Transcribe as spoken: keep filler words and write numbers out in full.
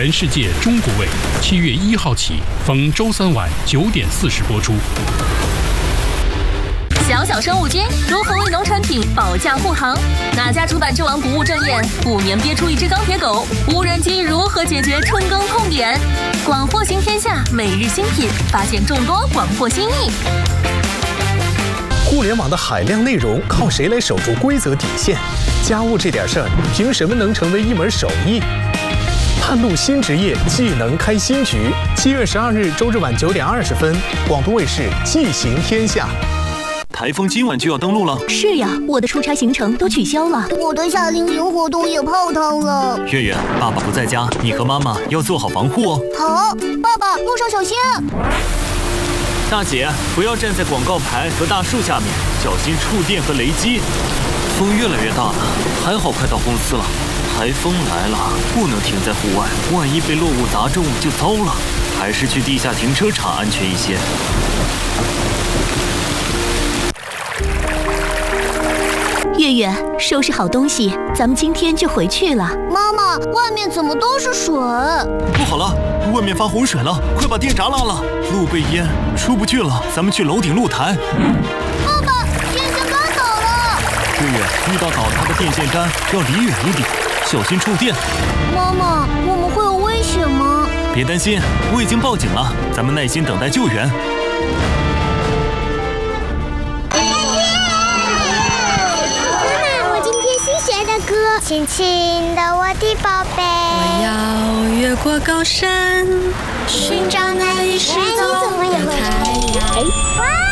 全世界中国卫七月一号起，逢周三晚九点四十播出。 小小生物君如何为农产品保驾护航？哪家主板之王不务正业，五年憋出一只钢铁狗？无人机如何解决春耕痛点？广货行天下每日新品，发现众多广货新意。 互联网的海量内容靠谁来守住规则底线？家务这点事儿，凭什么能成为一门手艺？探路新职业，技能开新局。七月十二日周日晚九点二十分，广东卫视《技行天下》。 台风今晚就要登陆了。 是呀，我的出差行程都取消了， 我的夏令营活动也泡汤了。 月月，爸爸不在家，你和妈妈要做好防护哦。 好，爸爸，路上小心。 大姐，不要站在广告牌和大树下面，小心触电和雷击。风越来越大了，还好快到公司了。台风来了，不能停在户外，万一被落雾砸中就糟了。还是去地下停车场安全一些。 月月，收拾好东西，咱们今天就回去了。 妈妈，外面怎么都是水？ 不好了，外面发洪水了，快把电闸拉了，路被淹，出不去了。咱们去楼顶露台。 爸爸，电线杆倒了。 月月，遇到倒塌的电线杆要离远一点，小心触电。 妈妈，我们会有危险吗？ 别担心，我已经报警了，咱们耐心等待救援。 亲亲的我的宝贝， 我要越过高山，寻找那一世走的太阳。